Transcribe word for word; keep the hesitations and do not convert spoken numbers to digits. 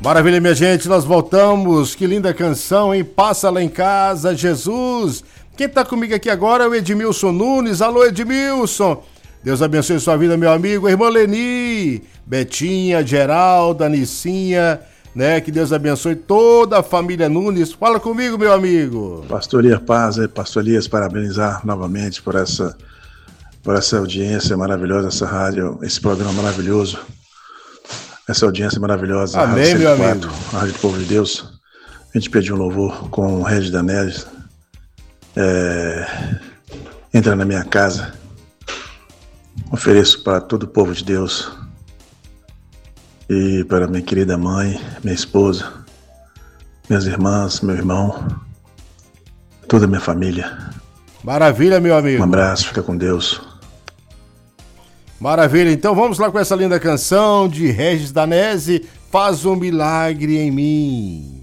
Maravilha, minha gente, nós voltamos. Que linda canção, hein? Passa lá em casa, Jesus. Quem tá comigo aqui agora é o Edmilson Nunes. Alô, Edmilson. Deus abençoe sua vida, meu amigo. Irmã Leni, Betinha, Geralda, Nicinha, né? Que Deus abençoe toda a família Nunes. Fala comigo, meu amigo. Pastor Elias Paz, Pastor Elias, parabenizar novamente por essa, por essa audiência maravilhosa, essa rádio, esse programa maravilhoso. Essa audiência maravilhosa. Amém, meu amigo. A Rádio do Povo de Deus. A gente pediu um louvor com o Regis Danelli. É, entra na minha casa. Ofereço para todo o povo de Deus. E para minha querida mãe, minha esposa, minhas irmãs, meu irmão, toda a minha família. Maravilha, meu amigo. Um abraço, fica com Deus. Maravilha, então vamos lá com essa linda canção de Regis Danelli, Faz um Milagre em Mim.